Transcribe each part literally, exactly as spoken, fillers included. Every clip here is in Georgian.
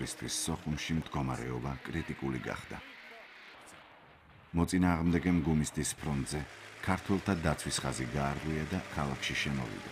ძალისთვის სოხუმში მდგომარეობა კრიტიკული გახდა. მოწინააღმდეგემ გუმისთის ფრონტზე ქართველთა დაცვის ხაზი გაარღვია და ქალაქში შემოვიდა.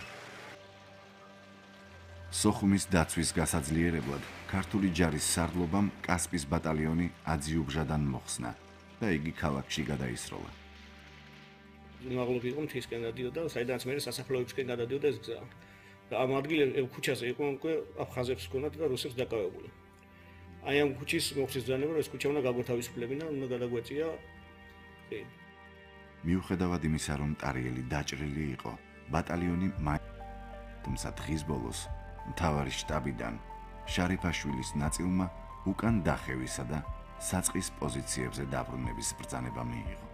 სოხუმის დაცვის გასაძლიერებლად ქართული ჯარის სარდლობამ კასპის ბატალიონი აძიუბჟადან მოხსნა და იგი ქალაქში გადაისროლა. მაღლობი იყო მთისკენ გადადიოდა, საიდანაც მე სასაფლაოებისკენ გადადიოდა ეს გზა. და ამ ადგილებში ქუჩაზე იყო უკვე აფხაზებს ჰქონდათ და რუსებს დაკავებული. აი ამ ქუჩის მოხსის ბრძანება, რომ ეს ქუჩა უნდა გაგვეთავისუფლებინა, უნდა გადაგვეწია. მიუხედავად იმისა, რომ ტარიელი დაჭრილი იყო, ბატალიონი თუმცა დღის ბოლოს მთავარი შტაბიდან შარიფაშვილის ნაწილმა უკან დახევისა და საწყის პოზიციებზე დაბრუნების ბრძანება მიიღო.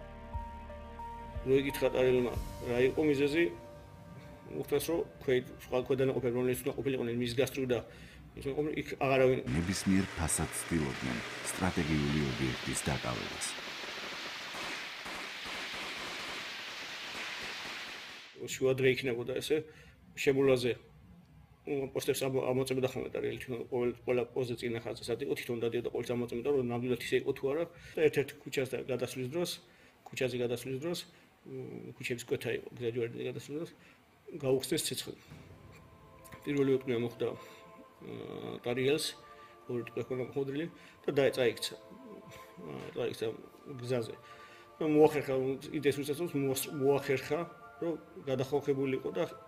რო იკითხა ტარიელმა, რა იყო მიზეზი? უხდას რომ სხვა ქვედანაყოფები რომელიც უნდა ყოფილიყვნენ მის გასწვრივ და ის იქ აღარავინ ნებისმიერ ფასად ცდილობდნენ სტრატეგიული ობიექტის დაკავებას. შუადღე იქნებოდა ესე შემულაზე პოსტებს ამოწმებდა ხოლმე ტარიელი თვითონ ყველა პოზზე წინა ხაზზე სად იყო თვითონ დადიოდა ყოველთვის ამოწმებდა რომ ნამდვილად ისე იყო თუ არა და ერთ-ერთ ქუჩაზე გადასვლის დროს ქუჩაზე გადასვლის დროს ქუჩების კვეთა იყო გზაჯვარეზე გადასვლის დროს გაუხსნეს ცეცხლი. პირველი ოტყნია მოხდა ტარიელს, ორი ტყვე ჰქონდა მოხდრილი და დაეწაიქცა. დაეწაიქცა გზაზე. მოახერხა იდეის უწესრობს მოახერხა, რომ გადახალხებული იყო და